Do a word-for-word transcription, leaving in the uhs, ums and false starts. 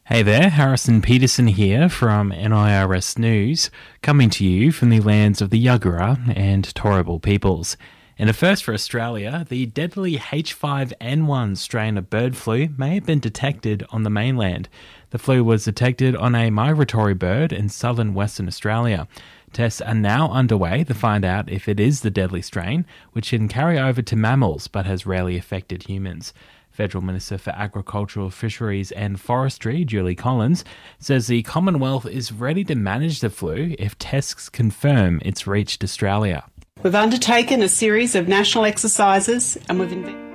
Hey there, Harrison Peterson here from N I R S News, coming to you from the lands of the Yagara and Turrbal peoples. In a first for Australia, the deadly H five N one strain of bird flu may have been detected on the mainland. The flu was detected on a migratory bird in southern Western Australia. Tests are now underway to find out if it is the deadly strain, which can carry over to mammals but has rarely affected humans. Federal Minister for Agricultural, Fisheries and Forestry, Julie Collins, says the Commonwealth is ready to manage the flu if tests confirm it's reached Australia. We've undertaken a series of national exercises and we've...